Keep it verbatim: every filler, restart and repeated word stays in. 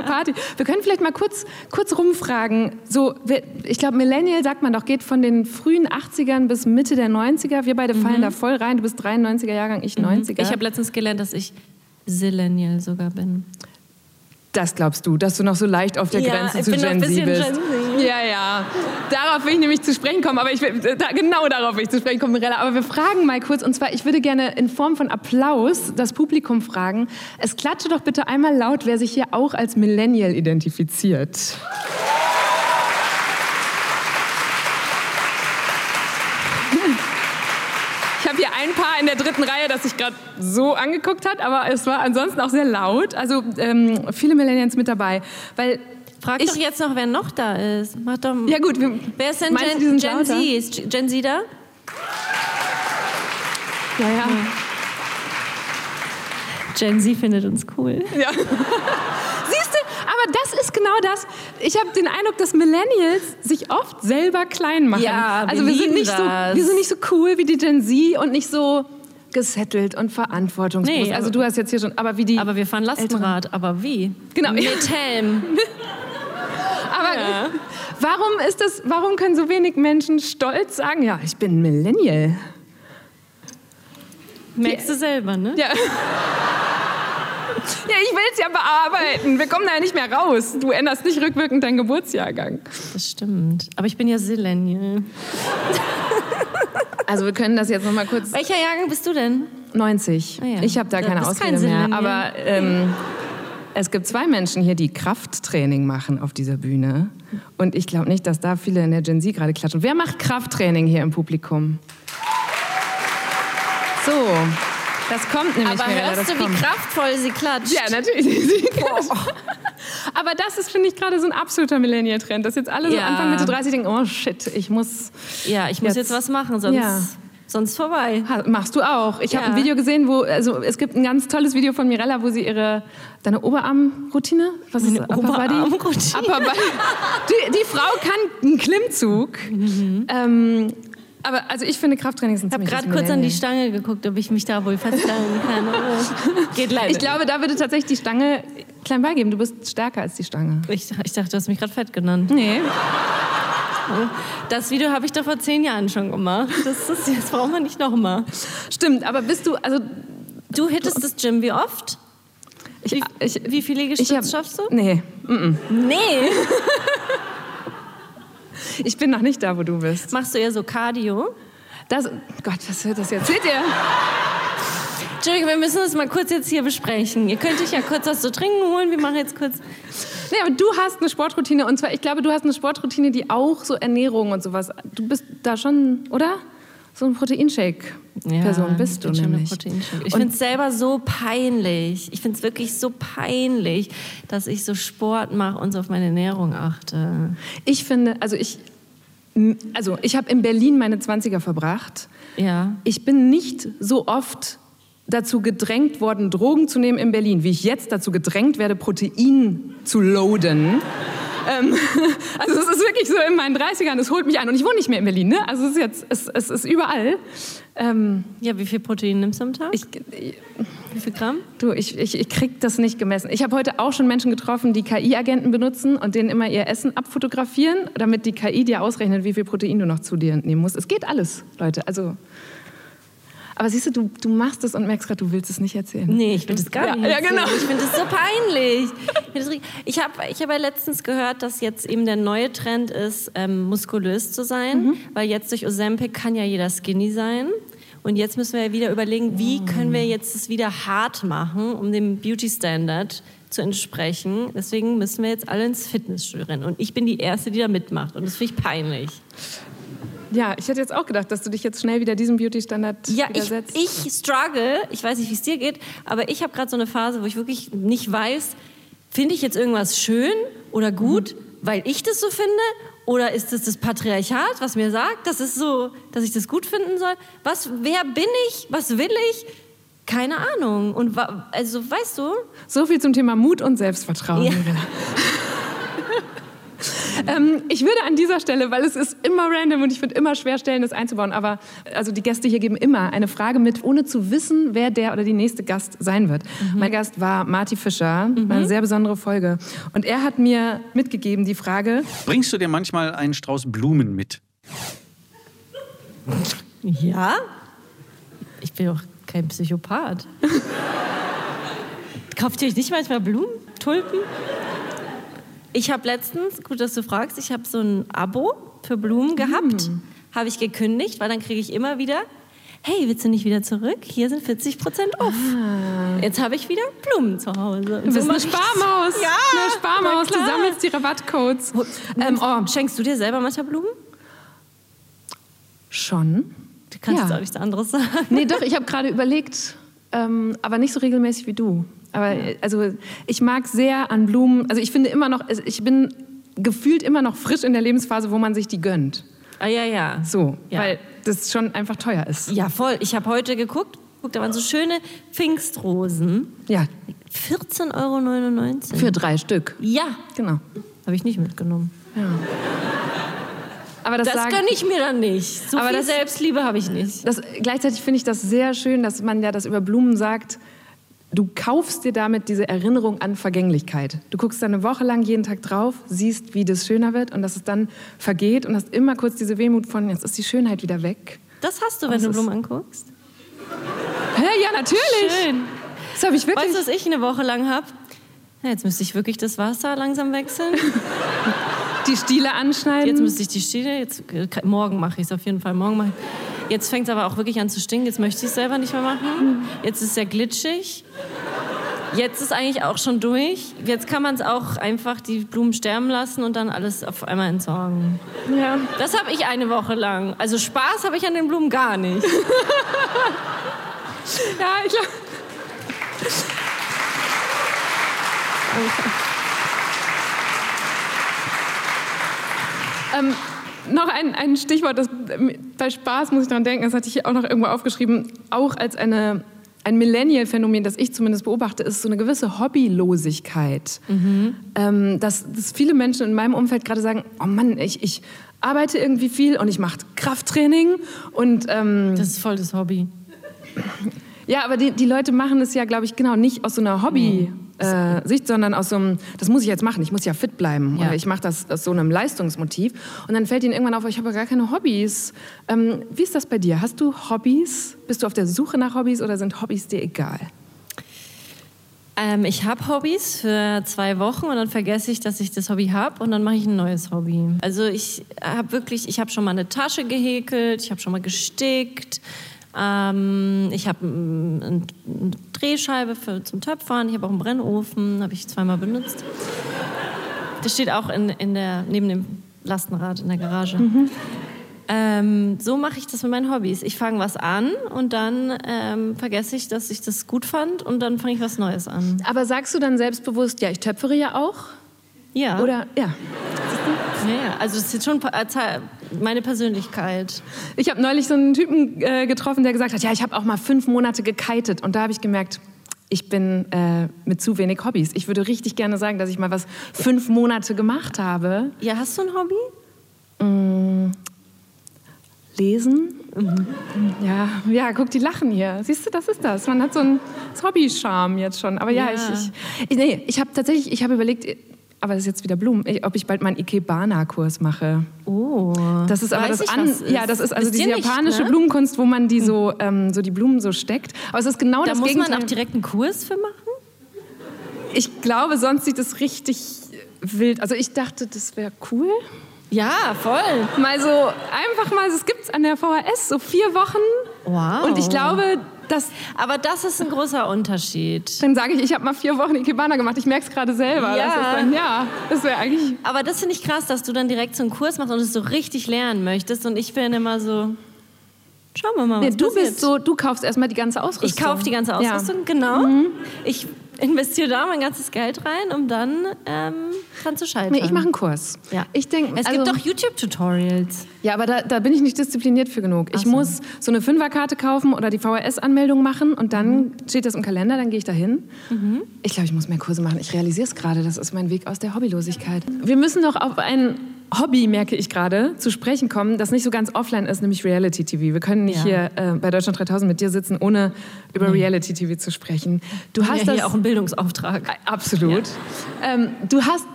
Party. Wir können vielleicht mal kurz, kurz rumfragen. So, ich glaube, Millennial, sagt man doch, geht von den frühen achtzigern bis Mitte der neunziger. Wir beide fallen mhm. da voll rein. Du bist dreiundneunziger Jahrgang, ich neunziger. Ich habe letztens gelernt, dass ich Zillennial sogar bin. Das glaubst du, dass du noch so leicht auf der ja, Grenze zu Gen Z bist? Gen Z. Ja, ja. Darauf will ich nämlich zu sprechen kommen, aber ich will, da, genau darauf will ich zu sprechen kommen, Mirella. Aber wir fragen mal kurz, und zwar, ich würde gerne in Form von Applaus das Publikum fragen. Es klatsche doch bitte einmal laut, wer sich hier auch als Millennial identifiziert. Ich habe hier ein Paar in der dritten Reihe, das sich gerade so angeguckt hat, aber es war ansonsten auch sehr laut. Also ähm, viele Millennials mit dabei. Weil Frag ich, doch jetzt noch, wer noch da ist. Mach doch, ja gut. Wir, wer ist denn Gen, Gen Z? Ist Gen Z da? Ja, ja. Gen Z findet uns cool. Ja. Siehst du, aber das ist genau das. Ich habe den Eindruck, dass Millennials sich oft selber klein machen. Ja, wir also wir sind nicht das. so, wir sind nicht so cool wie die Gen Z und nicht so gesettelt und verantwortungsbewusst. Nee, also du hast jetzt hier schon, aber wie die. Aber wir fahren Lastenrad, Älteren. Aber wie? Genau. Mit Helm. Aber ja. warum ist das? Warum können so wenig Menschen stolz sagen, ja, ich bin Millennial? Merkst du selber, ne? Ja. Ja, ich will es ja bearbeiten. Wir kommen da ja nicht mehr raus. Du änderst nicht rückwirkend deinen Geburtsjahrgang. Das stimmt. Aber ich bin ja Zillennial. Also wir können das jetzt noch mal kurz... Welcher Jahrgang bist du denn? neunzig. Ah, ja. Ich habe da keine Ausrede mehr. Aber ähm, es gibt zwei Menschen hier, die Krafttraining machen auf dieser Bühne. Und ich glaube nicht, dass da viele in der Gen Z gerade klatschen. Wer macht Krafttraining hier im Publikum? So... Das kommt nämlich Aber mehr, hörst das du, kommt. Wie kraftvoll sie klatscht? Ja, natürlich. Sie klatscht. Aber das ist, finde ich, gerade so ein absoluter Millennial-Trend, dass jetzt alle ja. so Anfang Mitte dreißig denken, oh shit, ich muss... Ja, ich muss jetzt, jetzt was machen, sonst... Ja. Sonst vorbei. Ha, machst du auch. Ich ja. habe ein Video gesehen, wo, also es gibt ein ganz tolles Video von Mirella, wo sie ihre, deine Oberarmroutine, was ist Meine Oberarmroutine? Upper Body? Die, die Frau kann einen Klimmzug. Mhm. Ähm, aber also ich finde Krafttraining sind ziemlich. Ich habe gerade kurz an die Stange geguckt, ob ich mich da wohl festhalten kann. Geht leider. Ich glaube, da würde tatsächlich die Stange klein beigeben. Du bist stärker als die Stange. Ich, ich dachte, du hast mich gerade fett genannt. Nee. Das Video habe ich doch vor zehn Jahren schon gemacht. Das, ist, das brauchen wir nicht nochmal. Stimmt, aber bist du, also... Du hittest das Gym wie oft? Ich, wie, ich, wie viele Liegestütze schaffst du? Nee. Mm-mm. Nee? Ich bin noch nicht da, wo du bist. Machst du eher so Cardio? Das, Gott, was wird das jetzt? Seht ihr? Entschuldigung, wir müssen das mal kurz jetzt hier besprechen. Ihr könnt euch ja kurz was zu trinken holen. Wir machen jetzt kurz... Nee, aber du hast eine Sportroutine. Und zwar, ich glaube, du hast eine Sportroutine, die auch so Ernährung und sowas... Du bist da schon, oder? So ein Proteinshake-Person ja, bist du nämlich. Ich finde es selber so peinlich. Ich finde es wirklich so peinlich, dass ich so Sport mache und so auf meine Ernährung achte. Ich finde, also ich... Also ich habe in Berlin meine zwanziger verbracht. Ja. Ich bin nicht so oft dazu gedrängt worden, Drogen zu nehmen in Berlin, wie ich jetzt dazu gedrängt werde, Protein zu loaden. ähm, also es ist wirklich so in meinen dreißigern, es holt mich ein. Und ich wohne nicht mehr in Berlin, ne? Also es ist jetzt, es, es ist überall. Ähm, ja, wie viel Protein nimmst du am Tag? Ich, ich, wie viel Gramm? Du, ich, ich, ich krieg das nicht gemessen. Ich habe heute auch schon Menschen getroffen, die K I-Agenten benutzen und denen immer ihr Essen abfotografieren, damit die K I dir ausrechnet, wie viel Protein du noch zu dir nehmen musst. Es geht alles, Leute. Also... Aber siehst du, du, du machst es und merkst gerade, du willst es nicht erzählen. Nee, ich will das gar nicht ja, ja, genau. Ich finde das so peinlich. Ich habe ich hab ja letztens gehört, dass jetzt eben der neue Trend ist, ähm, muskulös zu sein. Mhm. Weil jetzt durch Ozempic kann ja jeder skinny sein. Und jetzt müssen wir ja wieder überlegen, wie können wir jetzt das wieder hart machen, um dem Beauty-Standard zu entsprechen. Deswegen müssen wir jetzt alle ins Fitnessstudio rennen. Und ich bin die Erste, die da mitmacht. Und das finde ich peinlich. Ja, ich hätte jetzt auch gedacht, dass du dich jetzt schnell wieder diesem Beauty-Standard ja, widersetzt. Ja, ich, ich struggle, ich weiß nicht, wie es dir geht, aber ich habe gerade so eine Phase, wo ich wirklich nicht weiß, finde ich jetzt irgendwas schön oder gut, mhm. weil ich das so finde, oder ist das das Patriarchat, was mir sagt, dass, es so, dass ich das gut finden soll? Was, wer bin ich? Was will ich? Keine Ahnung. Und also, weißt du? So viel zum Thema Mut und Selbstvertrauen. Ja. Ähm, ich würde an dieser Stelle, weil es ist immer random und ich finde immer schwer, Stellen das einzubauen, aber also die Gäste hier geben immer eine Frage mit, ohne zu wissen, wer der oder die nächste Gast sein wird. Mhm. Mein Gast war Marty Fischer, mhm. war eine sehr besondere Folge. Und er hat mir mitgegeben die Frage: Bringst du dir manchmal einen Strauß Blumen mit? Ja? Ich bin doch kein Psychopath. Kauft ihr euch nicht manchmal Blumen? Tulpen? Ich habe letztens, gut, dass du fragst, ich habe so ein Abo für Blumen gehabt. Mm. Habe ich gekündigt, weil dann kriege ich immer wieder: Hey, willst du nicht wieder zurück? Hier sind vierzig Prozent off. Ah. Jetzt habe ich wieder Blumen zu Hause. Du bist so eine Sparmaus. Ja, eine Sparmaus. Du sammelst die Rabattcodes. Ähm, oh. Schenkst du dir selber manchmal Blumen? Schon. Du kannst ja. jetzt auch nichts anderes sagen. Nee, doch, ich habe gerade überlegt, ähm, aber nicht so regelmäßig wie du. Aber also ich mag sehr an Blumen, also ich finde immer noch, ich bin gefühlt immer noch frisch in der Lebensphase, wo man sich die gönnt. Ah ja, ja. So, ja. weil das schon einfach teuer ist. Ja, voll. Ich habe heute geguckt, guck, da waren so schöne Pfingstrosen. Ja. vierzehn Euro neunundneunzig. Für drei Stück. Ja. Genau. Habe ich nicht mitgenommen. Ja. Aber das das sagen, gönne ich mir dann nicht. So aber viel das, Selbstliebe habe ich nicht. Das, gleichzeitig finde ich das sehr schön, dass man ja das über Blumen sagt. Du kaufst dir damit diese Erinnerung an Vergänglichkeit. Du guckst dann eine Woche lang jeden Tag drauf, siehst, wie das schöner wird und dass es dann vergeht und hast immer kurz diese Wehmut von, jetzt ist die Schönheit wieder weg. Das hast du, wenn du Blumen anguckst? Hä, ja, natürlich. Schön. Das habe ich wirklich. Weißt du, was ich eine Woche lang habe? Ja, jetzt müsste ich wirklich das Wasser langsam wechseln. Die Stiele anschneiden. Jetzt müsste ich die Stiele, jetzt, morgen mache ich es auf jeden Fall, morgen mache ich. Jetzt fängt es aber auch wirklich an zu stinken, jetzt möchte ich es selber nicht mehr machen. Jetzt ist es sehr glitschig. Jetzt ist eigentlich auch schon durch. Jetzt kann man es auch einfach die Blumen sterben lassen und dann alles auf einmal entsorgen. Ja. Das habe ich eine Woche lang. Also Spaß habe ich an den Blumen gar nicht. Ja, ich glaube... Ähm, noch ein, ein Stichwort, das, bei Spaß muss ich daran denken, das hatte ich hier auch noch irgendwo aufgeschrieben, auch als eine, ein Millennial-Phänomen, das ich zumindest beobachte, ist so eine gewisse Hobbylosigkeit. Mhm. Ähm, dass, dass viele Menschen in meinem Umfeld gerade sagen, oh Mann, ich, ich arbeite irgendwie viel und ich mache Krafttraining. Und, ähm, das ist voll das Hobby. Ja, aber die, die Leute machen es ja, glaube ich, genau nicht aus so einer Hobby- mhm. Äh, Sicht, sondern aus so einem, das muss ich jetzt machen, ich muss ja fit bleiben. Ja. Oder ich mache das aus so einem Leistungsmotiv. Und dann fällt ihnen irgendwann auf, ich habe ja gar keine Hobbys. Ähm, wie ist das bei dir? Hast du Hobbys? Bist du auf der Suche nach Hobbys oder sind Hobbys dir egal? Ähm, ich habe Hobbys für zwei Wochen und dann vergesse ich, dass ich das Hobby habe und dann mache ich ein neues Hobby. Also ich habe wirklich, ich habe schon mal eine Tasche gehäkelt, ich habe schon mal gestickt. Ähm, ich habe eine Drehscheibe für, zum Töpfern, ich habe auch einen Brennofen, habe ich zweimal benutzt. Das steht auch in, in der, neben dem Lastenrad in der Garage. Mhm. Ähm, so mache ich das mit meinen Hobbys. Ich fange was an und dann ähm, vergesse ich, dass ich das gut fand und dann fange ich was Neues an. Aber sagst du dann selbstbewusst, ja, ich töpfere ja auch? Ja. Oder, ja. Ja, also das ist jetzt schon meine Persönlichkeit. Ich habe neulich so einen Typen äh, getroffen, der gesagt hat, ja, ich habe auch mal fünf Monate gekitet. Und da habe ich gemerkt, ich bin äh, mit zu wenig Hobbys. Ich würde richtig gerne sagen, dass ich mal was fünf Monate gemacht habe. Ja, hast du ein Hobby? Mm, lesen. Mhm. Ja, ja, guck, die lachen hier. Siehst du, das ist das. Man hat so einen Hobby-Charme jetzt schon. Aber ja, ja. ich, ich, nee, ich habe tatsächlich, ich habe überlegt, aber das ist jetzt wieder Blumen, ob ich bald mal einen Ikebana-Kurs mache. Oh, das ist aber weiß das ich, an, was ist. Ja, das ist also Wisst diese ihr nicht, japanische ne? Blumenkunst, wo man die so, ähm, so die Blumen so steckt. Aber es ist genau da das muss Gegenteil. Man auch direkt einen Kurs für machen? Ich glaube, sonst sieht es richtig wild. Also ich dachte, das wäre cool. Ja, voll. Mal so einfach mal, es gibt's an der V H S so vier Wochen. Wow. Und ich glaube, das. Aber das ist ein großer Unterschied. Dann sage ich, ich habe mal vier Wochen Ikebana gemacht. Ich merke es gerade selber. Ja. Das ist dann, ja, das wäre eigentlich. Aber das finde ich krass, dass du dann direkt so einen Kurs machst und es so richtig lernen möchtest. Und ich bin immer so, schauen wir mal, was nee, du passiert. bist so, du kaufst erstmal die ganze Ausrüstung. Ich kaufe die ganze Ausrüstung, ja. genau. Mhm. Ich investiere da mein ganzes Geld rein, um dann ähm, dran zu scheitern. Nee, ich mache einen Kurs. Ja. Ich denk, es also, gibt doch YouTube-Tutorials. Ja, aber da, da bin ich nicht diszipliniert für genug. Ich Ach so. muss so eine Fünferkarte kaufen oder die V H S-Anmeldung machen und dann mhm. steht das im Kalender, dann gehe ich da hin. Mhm. Ich glaube, ich muss mehr Kurse machen. Ich realisiere es gerade, das ist mein Weg aus der Hobbylosigkeit. Wir müssen doch auf ein Hobby, merke ich gerade, zu sprechen kommen, das nicht so ganz offline ist, nämlich Reality-T V. Wir können nicht ja. hier äh, bei Deutschland dreitausend mit dir sitzen, ohne über nee. Reality-T V zu sprechen. Du hast ja, das hier auch einen Bildungsauftrag. Absolut. Ja. Ähm, du hast